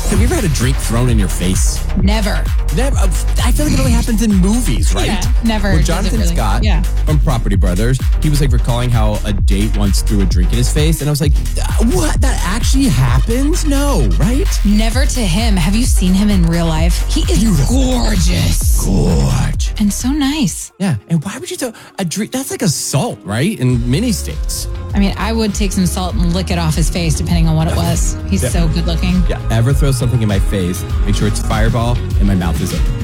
Have you ever had a drink thrown in your face? Never. Never. I feel like it only happens in movies, right? Yeah, never. Well, Jonathan Scott from Property Brothers, he was like recalling how a date once threw a drink in his face, and I was like, what? That actually happens? No, right? Never to him. Have you seen him in real life? He is gorgeous. Gorge. And so nice. Yeah, and why would you throw a drink? That's like assault, right? In many states. I mean, I would take some salt and lick it off his face, depending on what it was. He's so good looking. Yeah, ever throw something in my face, make sure it's Fireball and my mouth is open.